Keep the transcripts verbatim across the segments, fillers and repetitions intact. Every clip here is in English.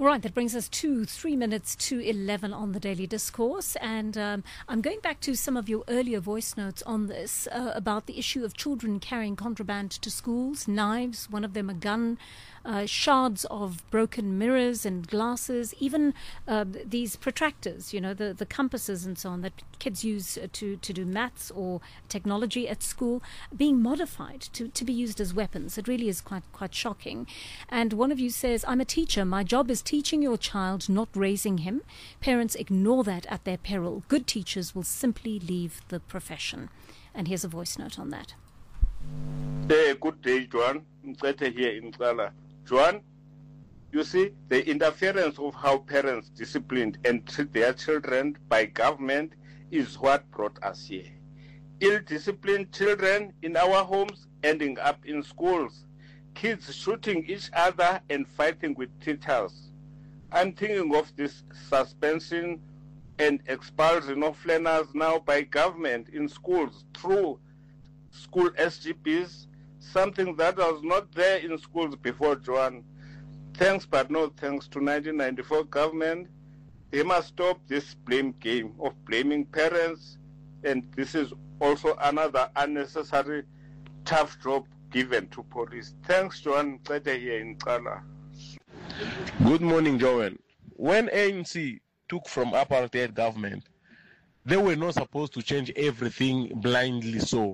All right, that brings us to three minutes to eleven on the Daily Discourse. And um, I'm going back to some of your earlier voice notes on this uh, about the issue of children carrying contraband to schools, knives, one of them a gun, uh, shards of broken mirrors and glasses, even uh, these protractors, you know, the, the compasses and so on that kids use to, to do maths or technology at school, being modified to, to be used as weapons. It really is quite, quite shocking. And one of you says, I'm a teacher. My job is teaching your child, not raising him. Parents ignore that at their peril. Good teachers will simply leave the profession. And here's a voice note on that. Hey, good day, Joan. Mcete here in Ncala. Joan, you see, the interference of how parents discipline and treat their children by government is what brought us here. Ill-disciplined children in our homes ending up in schools. Kids shooting each other and fighting with teachers. I'm thinking of this suspension and expulsion of learners now by government in schools through school S G Ps, something that was not there in schools before, Joan. Thanks but no thanks to nineteen ninety-four government. They must stop this blame game of blaming parents, and this is also another unnecessary tough job given to police. Thanks, Joan. Better here in Ncala. Good morning, Joan. When A N C took from apartheid government, they were not supposed to change everything blindly so.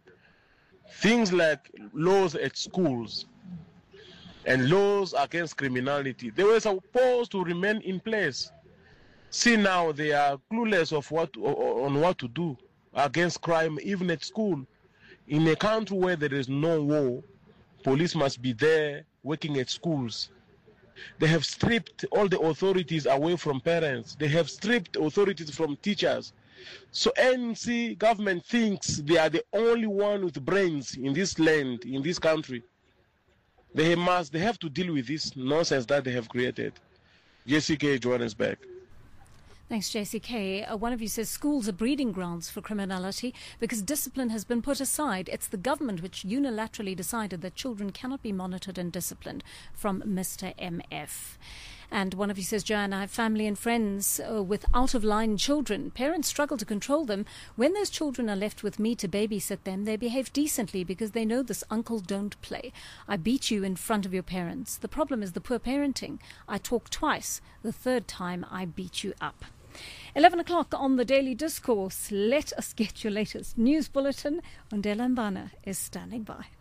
Things like laws at schools and laws against criminality, they were supposed to remain in place. See now, they are clueless of what on what to do against crime, even at school. In a country where there is no war, police must be there working at schools. They have stripped all the authorities away from parents. They have stripped authorities from teachers. So N C government thinks they are the only one with brains in this land, in this country. They must, they have to deal with this nonsense that they have created. J C K, Johannesburg. Thanks, J C K. Uh, one of you says schools are breeding grounds for criminality because discipline has been put aside. It's the government which unilaterally decided that children cannot be monitored and disciplined, from Mister M F. And one of you says, Joanne, I have family and friends uh, with out-of-line children. Parents struggle to control them. When those children are left with me to babysit them, they behave decently because they know this uncle don't play. I beat you in front of your parents. The problem is the poor parenting. I talk twice. The third time, I beat you up. eleven o'clock on the Daily Discourse. Let us get your latest news bulletin. Undela Mbana is standing by.